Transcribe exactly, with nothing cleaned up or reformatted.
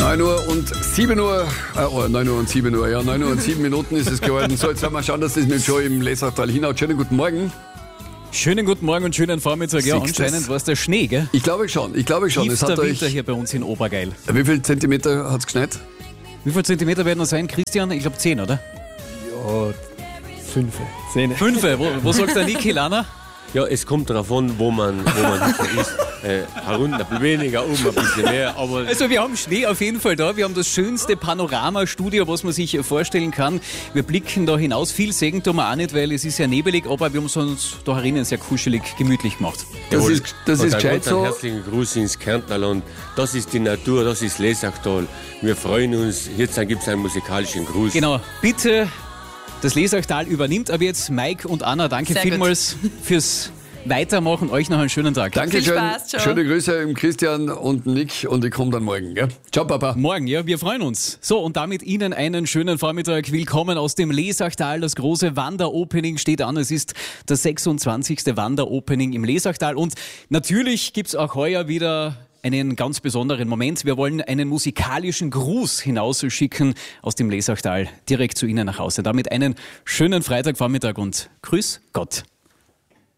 neun Uhr und sieben Uhr, äh, oh, neun Uhr und sieben Uhr, ja, neun Uhr und sieben Minuten ist es geworden. So, jetzt werden wir schauen, dass das nicht schon im Lesachtal hinhaut. Schönen guten Morgen. Schönen guten Morgen und schönen Vormittag. Ja, Siehst anscheinend war es der Schnee, gell? Ich glaube schon, ich glaube schon. Es Tiefster hat euch, Winter hier bei uns in Obergeil. wie viel Zentimeter hat es geschneit? Wie viel Zentimeter werden das sein, Christian? Ich glaube zehn, oder? Ja, fünf, zehn. Fünf? Wo, wo sagt der Niki, Lana? Ja, es kommt darauf an, wo man, wo man ist. Äh, herunter ein bisschen weniger, oben ein bisschen mehr. Aber Also wir haben Schnee auf jeden Fall da. Wir haben das schönste Panoramastudio, was man sich vorstellen kann. Wir blicken da hinaus. Viel Segen tun wir auch nicht, weil es ist ja nebelig, aber wir haben es uns da herinnen sehr kuschelig, gemütlich gemacht. Das ist, das und ist einen gescheit ganz so. herzlichen Gruß ins Kärntnerland. Das ist die Natur, das ist Lesachtal. Wir freuen uns. Jetzt gibt es einen musikalischen Gruß. Genau, bitte, das Lesachtal übernimmt. Aber jetzt Mike und Anna, danke Sehr gut. vielmals fürs Weitermachen. Euch noch einen schönen Tag. Dankeschön. Viel Spaß, ciao. Schöne Grüße im Christian und Nick und ich komme dann morgen. Gell? Ciao, Papa. Morgen, ja, wir freuen uns. So, und damit Ihnen einen schönen Vormittag. Willkommen aus dem Lesachtal. Das große Wanderopening steht an. Es ist das sechsundzwanzigste Wanderopening im Lesachtal. Und natürlich gibt's auch heuer wieder einen ganz besonderen Moment. Wir wollen einen musikalischen Gruß hinausschicken aus dem Lesachtal direkt zu Ihnen nach Hause. Damit einen schönen Freitagvormittag und Grüß Gott.